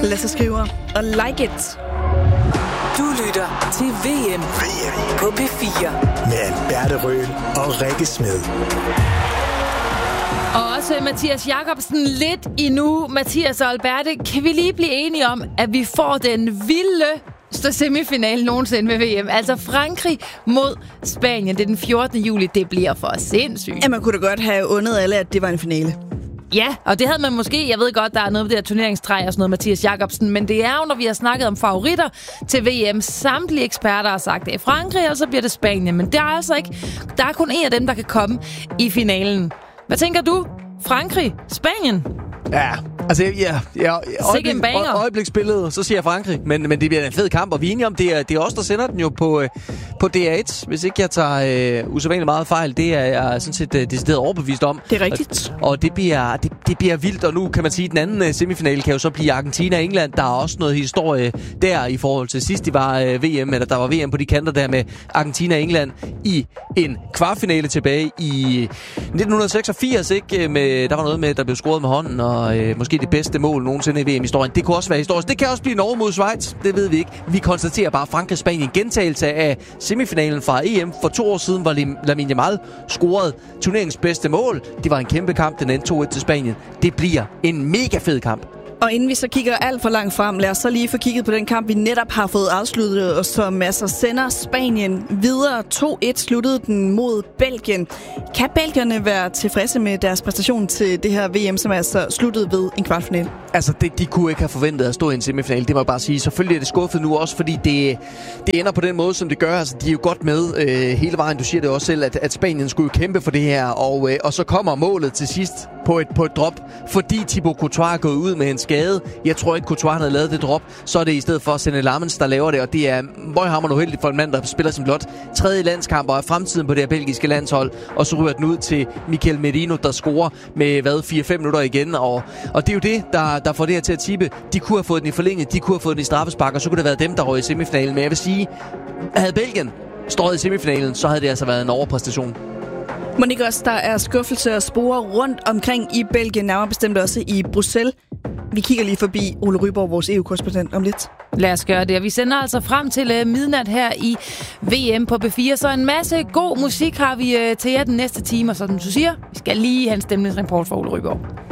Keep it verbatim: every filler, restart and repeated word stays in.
Lasse Skriver og Like It. Du lytter til V M, V M. På P fire. Med Alberte Røhl og Rikke Smed. Og også Mathias Jacobsen lidt endnu. Mathias og Alberte, kan vi lige blive enige om, at vi får den vilde semifinale nogensinde ved V M? Altså Frankrig mod Spanien. Det er den fjortende juli. Det bliver for sindssygt. Ja, man kunne da godt have undet alle, at det var en finale. Ja, og det havde man måske. Jeg ved godt, der er noget med det her turneringstræ og sådan noget, Mathias Jacobsen. Men det er jo, når vi har snakket om favoritter til V M. Samtlige eksperter har sagt, det er Frankrig, og så bliver det Spanien. Men der er altså ikke. Der er kun en af dem, der kan komme i finalen. Hvad tænker du? Frankrig? Spanien? Ja, altså, ja, ja øjeblik, en banger. øjebliksbilledet, så siger jeg Frankrig, men, men det bliver en fed kamp, og vi er enige om, det er, det er os, der sender den jo på, på D R et, hvis ikke jeg tager øh, usædvanligt meget fejl. Det er jeg sådan set øh, decideret overbevist om. Det er rigtigt. Og, og det, bliver, det, det bliver vildt, og nu kan man sige, at den anden øh, semifinale kan jo så blive Argentina og England. Der er også noget historie der i forhold til sidst, de var øh, V M, eller der var V M på de kanter der med Argentina og England i en kvartfinale tilbage i nitten seksogfirs, ikke? Med, der var noget med, der blev scoret med hånden, og øh, måske det bedste mål nogensinde i V M-historien. Det kunne også være historisk. Det kan også blive Norge mod Schweiz. Det ved vi ikke. Vi konstaterer bare Frankrig-Spanien. Gentagelse af semifinalen fra E M for to år siden, hvor Lamine Yamal scorede turneringens bedste mål. Det var en kæmpe kamp. Den endte to et til Spanien. Det bliver en mega fed kamp. Og inden vi så kigger alt for langt frem, lad os så lige få kigget på den kamp, vi netop har fået afsluttet, og som altså sender Spanien videre. to et sluttede den mod Belgien. Kan belgierne være tilfredse med deres præstation til det her V M, som altså sluttede ved en kvartfinale? Altså, det, de kunne ikke have forventet at stå i en semifinale, det må jeg bare sige. Selvfølgelig er det skuffet nu også, fordi det, det ender på den måde, som det gør. Altså, de er jo godt med øh, hele vejen. Du siger det også selv, at, at Spanien skulle jo kæmpe for det her, og, øh, og så kommer målet til sidst på et, på et drop, fordi Thibaut Courtois er gået ud med en skade. Jeg tror ikke, Courtois havde lavet det drop. Så er det i stedet for Senne Lammens, der laver det, og det er møghamrende uheldigt for en mand, der spiller som blot tredje landskamp og er fremtiden på det her belgiske landshold, og så ryger den ud til Mikel Merino, der scorer med, hvad, fire fem minutter igen, og, og det er jo det, der, der får det her til at tippe. De kunne have fået den i forlænget, de kunne have fået den i straffespark, og så kunne det have været dem, der røg i semifinalen. Men jeg vil sige, havde Belgien stået i semifinalen, så havde det altså været en overpræstation. Monika, også der er skuffelse og spore rundt omkring i Belgien, nærmere bestemt også i Bruxelles. Vi kigger lige forbi Ole Ryborg, vores E U-korrespondent, om lidt. Lad os gøre det, og vi sender altså frem til uh, midnat her i V M på P fire, så en masse god musik har vi uh, til jer den næste time, og som du siger, vi skal lige have en stemningsrapport for Ole Ryborg.